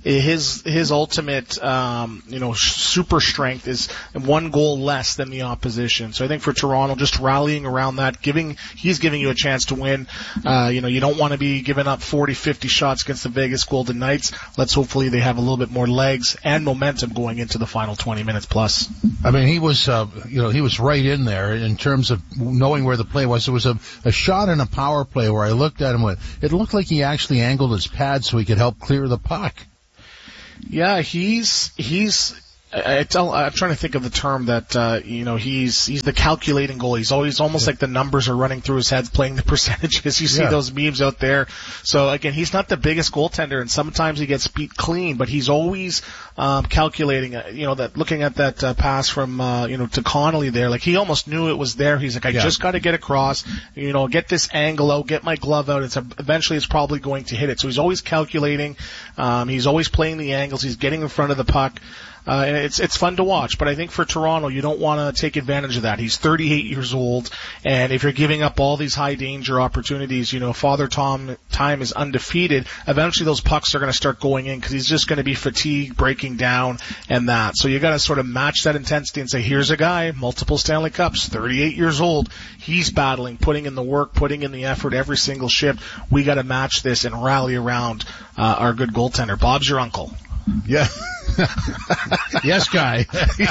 his his ultimate um, you know super strength is one goal less than the opposition. So I think for Toronto, just rallying around that, giving he's giving you a chance to win. Uh, you know, you don't want to be giving up forty, fifty shots against the Vegas Golden Knights. Let's hopefully they have a little bit more legs and momentum going into the final twenty minutes plus. I mean, he was uh, you know he was right in there in terms of knowing where the play was. There was a, a shot in a power play where I looked at him and went, it looked like he actually angled his pad so he could help clear the puck. Yeah, he's he's. I tell, I'm trying to think of the term that uh, you know he's he's the calculating goalie. He's always almost yeah. like the numbers are running through his head, playing the percentages. You see yeah. those memes out there. So again, he's not the biggest goaltender, and sometimes he gets beat clean, but he's always um, calculating. Uh, you know that looking at that uh, pass from uh, you know to Connolly there, like he almost knew it was there. He's like, I yeah. just got to get across. You know, get this angle out, get my glove out. It's a, eventually it's probably going to hit it. So he's always calculating. Um, he's always playing the angles. He's getting in front of the puck. Uh, and it's it's fun to watch, but I think for Toronto, you don't want to take advantage of that. He's thirty-eight years old, and if you're giving up all these high danger opportunities, you know, Father Tom Time is undefeated. Eventually, those pucks are going to start going in because he's just going to be fatigued, breaking down, and that. So you got to sort of match that intensity and say, here's a guy, multiple Stanley Cups, thirty-eight years old. He's battling, putting in the work, putting in the effort every single shift. We got to match this and rally around uh, our good goaltender. Bob's your uncle. Yeah. Yes, guy.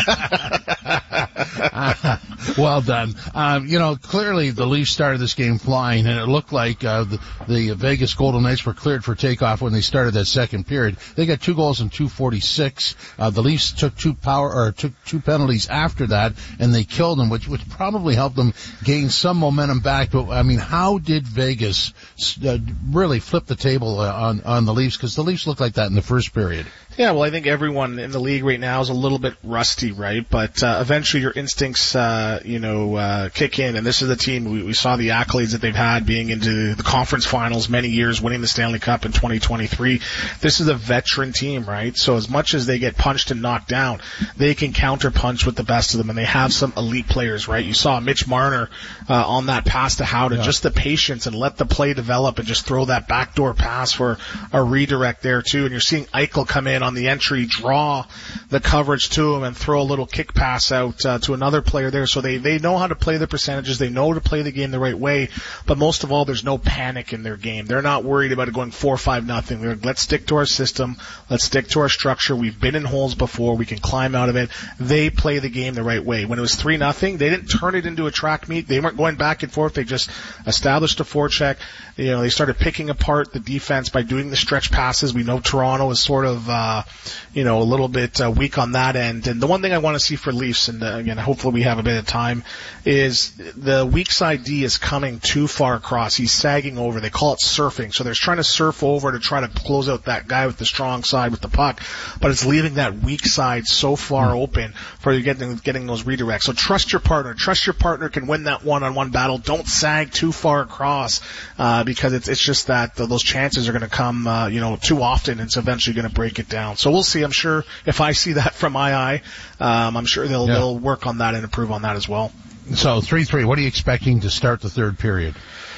uh, well done. Um, you know, clearly the Leafs started this game flying, and it looked like uh, the, the Vegas Golden Knights were cleared for takeoff when they started that second period. They got two goals in two forty-six. Uh, the Leafs took two power or took two penalties after that, and they killed them, which which probably helped them gain some momentum back. But I mean, how did Vegas uh, really flip the table uh, on on the Leafs? Because the Leafs looked like that in the first period. Yeah, well, I think everyone in the league right now is a little bit rusty, right? But uh, eventually your instincts, uh, you know, uh, kick in. And this is a team, we, we saw the accolades that they've had being into the conference finals many years, winning the Stanley Cup in twenty twenty-three. This is a veteran team, right? So as much as they get punched and knocked down, they can counter-punch with the best of them. And they have some elite players, right? You saw Mitch Marner uh, on that pass to Howden, yeah. just the patience and let the play develop and just throw that backdoor pass for a redirect there, too. And you're seeing Eichel come in on the entry, draw the coverage to him, and throw a little kick pass out uh, to another player there. So they, they know how to play the percentages. They know to play the game the right way. But most of all, there's no panic in their game. They're not worried about it going four five nothing. They're like, let's stick to our system. Let's stick to our structure. We've been in holes before. We can climb out of it. They play the game the right way. When it was three nothing, they didn't turn it into a track meet. They weren't going back and forth. They just established a forecheck. You know, they started picking apart the defense by doing the stretch passes. We know Toronto is sort of, uh, you know, a little bit uh, weak on that end. And the one thing I want to see for Leafs, and uh, again, hopefully we have a bit of time, is the weak side D is coming too far across. He's sagging over. They call it surfing. So they're trying to surf over to try to close out that guy with the strong side with the puck, but it's leaving that weak side so far open for you getting getting those redirects. So trust your partner. Trust your partner can win that one-on-one battle. Don't sag too far across uh, because it's it's just that uh, those chances are going to come, uh, you know, too often. And it's eventually going to break it down. So we'll see. I'm sure if I see that from my eye, um, I'm sure they'll yeah. they'll work on that and improve on that as well. So three three. What are you expecting to start the third period?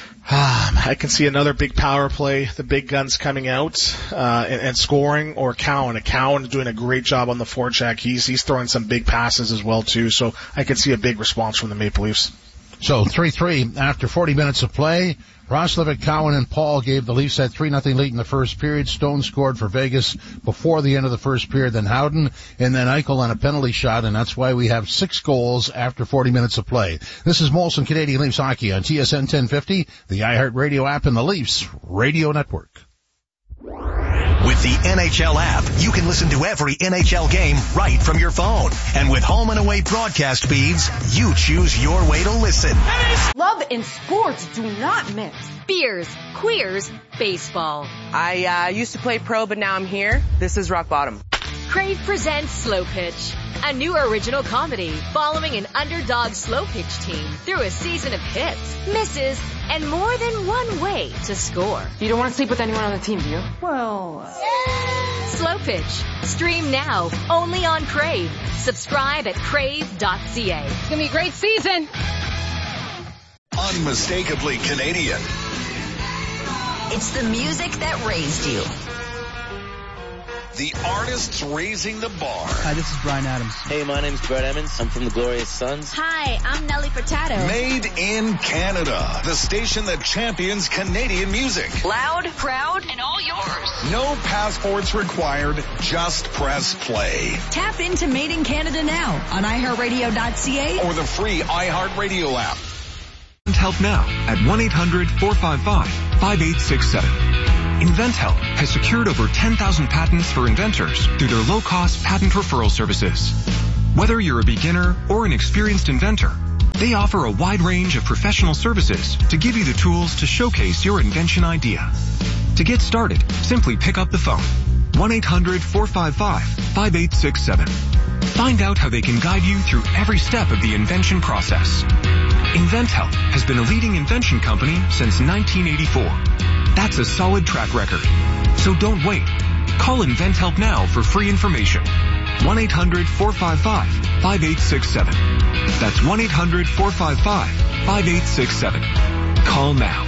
Um, I can see another big power play, the big guns coming out uh, and, and scoring, or Cowan. Cowan doing a great job on the forecheck. He's he's throwing some big passes as well too. So I could see a big response from the Maple Leafs. So three three after forty minutes of play. Roslovic, Cowan, and Paul gave the Leafs that three nothing lead in the first period. Stone scored for Vegas before the end of the first period, then Howden, and then Eichel on a penalty shot, and that's why we have six goals after forty minutes of play. This is Molson Canadian Leafs Hockey on T S N ten fifty, the iHeartRadio app, and the Leafs Radio Network. With the N H L app, you can listen to every N H L game right from your phone. And with home and away broadcast feeds, you choose your way to listen. Love and sports do not mix. Beers, queers, baseball. I uh, used to play pro, but now I'm here. This is rock bottom. Crave presents Slow Pitch, a new original comedy following an underdog slow pitch team through a season of hits, misses, and more than one way to score. You don't want to sleep with anyone on the team, do you? Well... Uh... Slow Pitch. Stream now, only on Crave. Subscribe at crave dot c a. It's going to be a great season. Unmistakably Canadian. It's the music that raised you. The artists raising the bar. Hi, this is Bryan Adams. Hey, my name's Brett Emmons. I'm from the Glorious Sons. Hi, I'm Nelly Furtado. Made in Canada. The station that champions Canadian music. Loud, proud, and all yours. No passports required. Just press play. Tap into Made in Canada now on i heart radio dot c a or the free iHeartRadio app. Help now at one eight hundred four five five five eight six seven. InventHelp has secured over ten thousand patents for inventors through their low-cost patent referral services. Whether you're a beginner or an experienced inventor, they offer a wide range of professional services to give you the tools to showcase your invention idea. To get started, simply pick up the phone. one eight hundred four five five five eight six seven. Find out how they can guide you through every step of the invention process. InventHelp has been a leading invention company since nineteen eighty-four. That's a solid track record. So don't wait. Call InventHelp now for free information. one eight hundred four five five five eight six seven. That's one eight hundred four five five five eight six seven. Call now.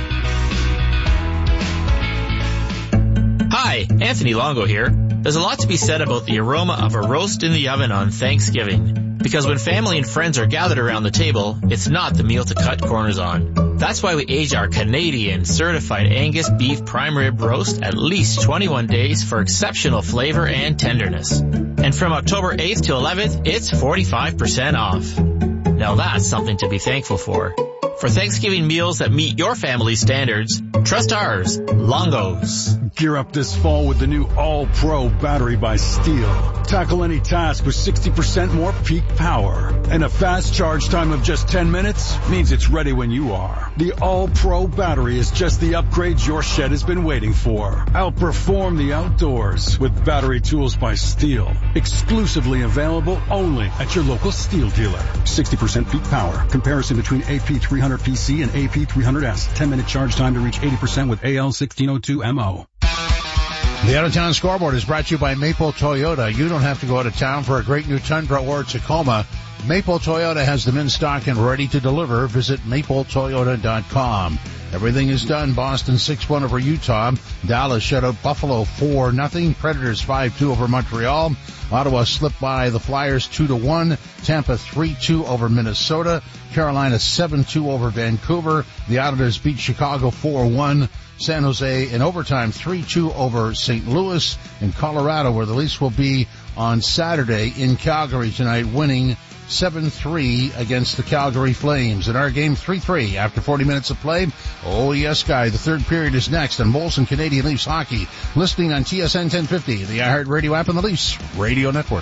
Hi, Anthony Longo here. There's a lot to be said about the aroma of a roast in the oven on Thanksgiving. Because when family and friends are gathered around the table, it's not the meal to cut corners on. That's why we age our Canadian certified Angus beef prime rib roast at least twenty-one days for exceptional flavor and tenderness. And from October eighth to eleventh, it's forty-five percent off. Now that's something to be thankful for. For Thanksgiving meals that meet your family's standards, trust ours, Longo's. Gear up this fall with the new All-Pro battery by Steel. Tackle any task with sixty percent more peak power. And a fast charge time of just ten minutes means it's ready when you are. The All-Pro battery is just the upgrade your shed has been waiting for. Outperform the outdoors with battery tools by Steel. Exclusively available only at your local Steel dealer. sixty percent peak power. Comparison between A P three hundred P C and A P three hundred S. ten minute charge time to reach eighty percent with A L sixteen oh two M O. The Out-of-Town Scoreboard is brought to you by Maple Toyota. You don't have to go out of town for a great new Tundra or Tacoma. Maple Toyota has them in stock and ready to deliver. Visit maple toyota dot com. Everything is done. Boston six one over Utah. Dallas shut out Buffalo four nothing. Predators five two over Montreal. Ottawa slipped by the Flyers two to one. Tampa three two over Minnesota. Carolina seven two over Vancouver. The Islanders beat Chicago four one. San Jose in overtime three two over Saint Louis. In Colorado, where the Leafs will be on Saturday in Calgary tonight, winning seven three against the Calgary Flames. In our game, three three after forty minutes of play. Oh, yes, Guy. The third period is next on Molson Canadian Leafs Hockey. Listening on T S N ten fifty, the iHeartRadio app, and the Leafs Radio Network.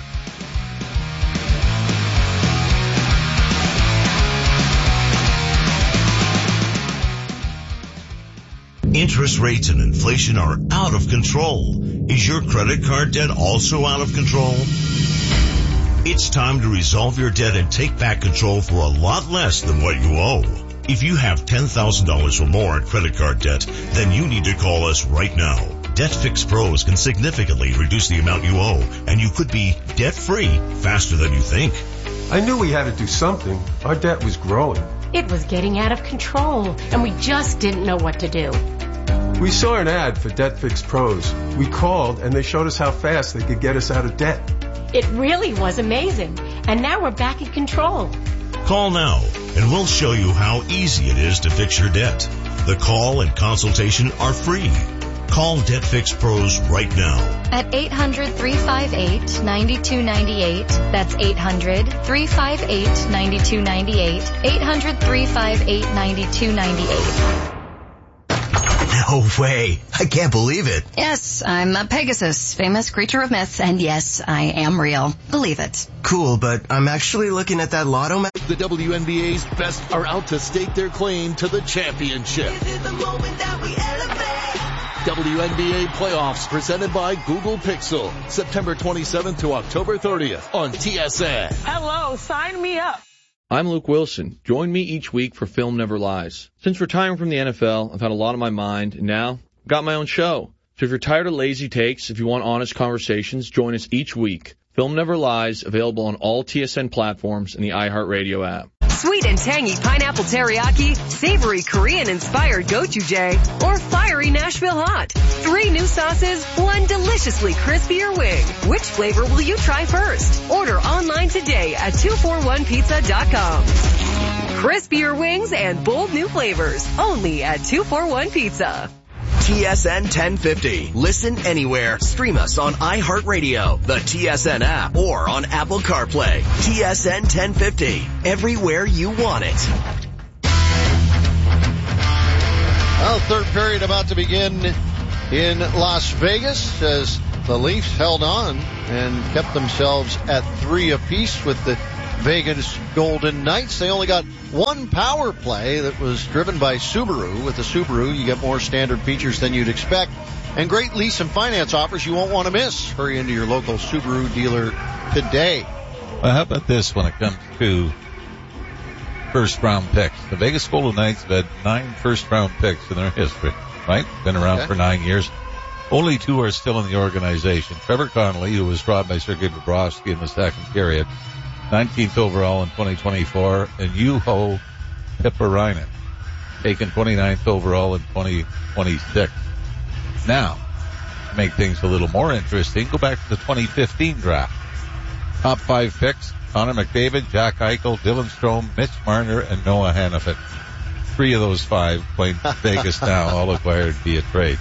Interest rates and inflation are out of control. Is your credit card debt also out of control? It's time to resolve your debt and take back control for a lot less than what you owe. If you have ten thousand dollars or more in credit card debt, then you need to call us right now. Debt Fix Pros can significantly reduce the amount you owe, and you could be debt-free faster than you think. I knew we had to do something. Our debt was growing. It was getting out of control, and we just didn't know what to do. We saw an ad for Debt Fix Pros. We called, and they showed us how fast they could get us out of debt. It really was amazing, and now we're back in control. Call now, and we'll show you how easy it is to fix your debt. The call and consultation are free. Call Debt Fix Pros right now. At eight hundred three five eight nine two nine eight. That's eight hundred three five eight nine two nine eight. eight hundred three five eight nine two nine eight. No way. I can't believe it. Yes, I'm a Pegasus, famous creature of myth, and yes, I am real. Believe it. Cool, but I'm actually looking at that lotto map. The W N B A's best are out to stake their claim to the championship. This is the moment that we elevate. W N B A playoffs presented by Google Pixel. September twenty-seventh to October thirtieth on T S N. Hello, sign me up. I'm Luke Wilson. Join me each week for Film Never Lies. Since retiring from the N F L, I've had a lot on my mind, and now I've got my own show. So if you're tired of lazy takes, if you want honest conversations, join us each week. Film Never Lies, available on all T S N platforms and the iHeartRadio app. Sweet and tangy pineapple teriyaki, savory Korean-inspired gochujang, or fiery Nashville hot. Three new sauces, one deliciously crispier wing. Which flavor will you try first? Order online today at two forty-one pizza dot com. Crispier wings and bold new flavors, only at two forty-one Pizza. T S N ten fifty. Listen anywhere. Stream us on iHeartRadio, the T S N app, or on Apple CarPlay. T S N ten fifty. Everywhere you want it. Well, third period about to begin in Las Vegas as the Leafs held on and kept themselves at three apiece with the Vegas Golden Knights. They only got one power play that was driven by Subaru. With the Subaru, you get more standard features than you'd expect and great lease and finance offers you won't want to miss. Hurry into your local Subaru dealer today. Well, how about this when it comes to first round picks? The Vegas Golden Knights have had nine first round picks in their history, right? Been around okay. for nine years. Only two are still in the organization. Trevor Connolly, who was robbed by Sergei Bobrovsky in the second period, nineteenth overall in twenty twenty-four, and Juho Piparainen, taken twenty-ninth overall in twenty twenty-six. Now, to make things a little more interesting, go back to the twenty fifteen draft. Top five picks, Connor McDavid, Jack Eichel, Dylan Strome, Mitch Marner, and Noah Hannafin. Three of those five playing Vegas now, all acquired via trade.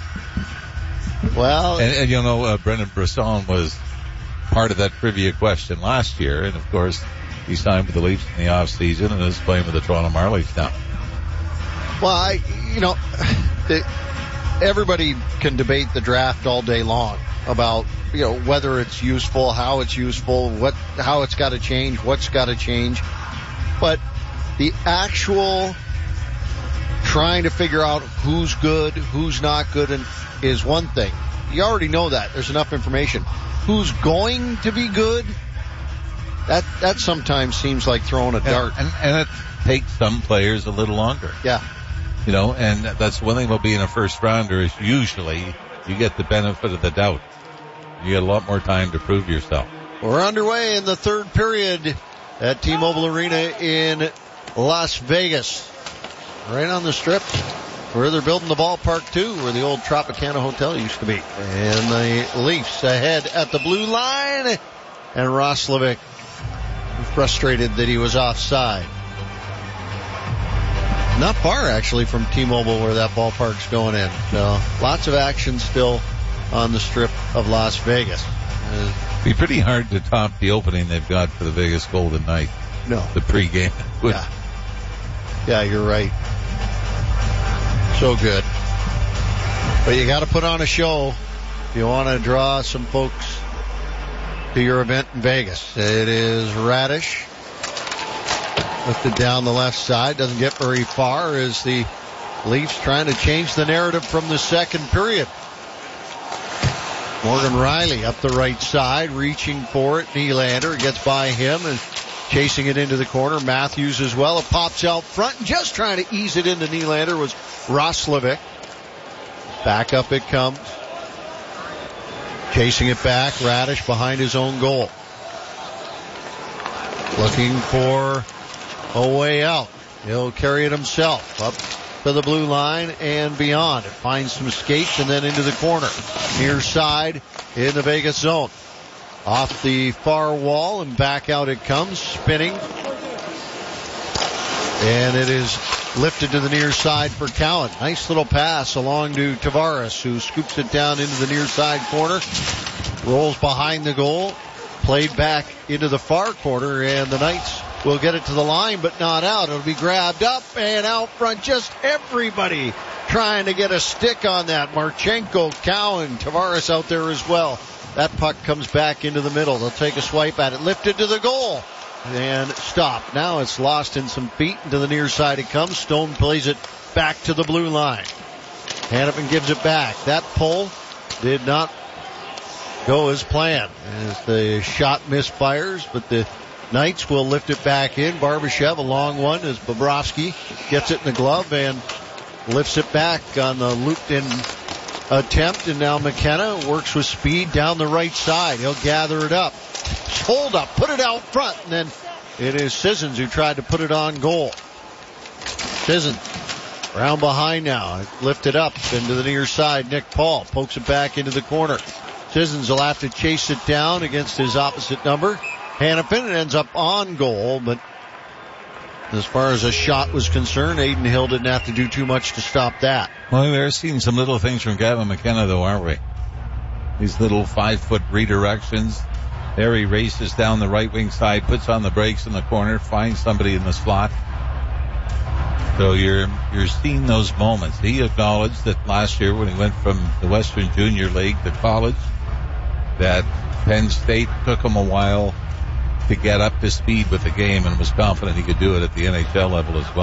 Well, and, and you know, uh, Brendan Brisson was part of that trivia question last year, and of course, he signed with the Leafs in the off season and is playing with the Toronto Marlies now. Well, I, you know, it, everybody can debate the draft all day long about, you know, whether it's useful, how it's useful, what, how it's got to change, what's got to change. But the actual trying to figure out who's good, who's not good, and is one thing. You already know that. There's enough information. Who's going to be good? That that sometimes seems like throwing a dart. And, and, and it takes some players a little longer. Yeah. You know, and that's one thing about being a first rounder is usually you get the benefit of the doubt. You get a lot more time to prove yourself. We're underway in the third period at T-Mobile Arena in Las Vegas. Right on the Strip, where they're building the ballpark too, where the old Tropicana Hotel used to be. And the Leafs ahead at the blue line, and Roslovic frustrated that he was offside. Not far actually from T-Mobile where that ballpark's going in. So lots of action still on the Strip of Las Vegas. It'd be pretty hard to top the opening they've got for the Vegas Golden Knights. No. The pregame. Yeah. Yeah, you're right. So good. But you got to put on a show if you want to draw some folks to your event in Vegas. It is Radish. Lifted down the left side. Doesn't get very far as the Leafs trying to change the narrative from the second period. Morgan Rielly up the right side, reaching for it. Nylander gets by him and chasing it into the corner. Matthews as well. It pops out front. And just trying to ease it into Nylander was Roslovic. Back up it comes. Chasing it back. Radish behind his own goal. Looking for a way out. He'll carry it himself up to the blue line and beyond. It finds some skates and then into the corner. Near side in the Vegas zone. Off the far wall and back out it comes, spinning. And it is lifted to the near side for Cowan. Nice little pass along to Tavares, who scoops it down into the near side corner. Rolls behind the goal. Played back into the far corner, and the Knights will get it to the line, but not out. It'll be grabbed up and out front. Just everybody trying to get a stick on that. Marchenko, Cowan, Tavares out there as well. That puck comes back into the middle. They'll take a swipe at it. Lifted to the goal. And stopped. Now it's lost in some feet. Into the near side it comes. Stone plays it back to the blue line. Hannafin gives it back. That pull did not go as planned. As the shot misfires, but the Knights will lift it back in. Barbashev, a long one as Bobrovsky gets it in the glove and lifts it back on the looped in attempt. And now McKenna works with speed down the right side. He'll gather it up. Hold up, put it out front, and then It is Sissons who tried to put it on goal. Sissons around behind now. Lifted up into the near side. Nick Paul pokes it back into the corner. Sissons will have to chase it down against his opposite number. Hannafin. It ends up on goal, but as far as a shot was concerned, Aiden Hill didn't have to do too much to stop that. Well, we're seeing some little things from Gavin McKenna, though, aren't we? These little five-foot redirections. There he races down the right wing side, puts on the brakes in the corner, finds somebody in the slot. So you're you're seeing those moments. He acknowledged that last year when he went from the Western Junior League to college, that Penn State took him a while to get up to speed with the game and was confident he could do it at the N H L level as well.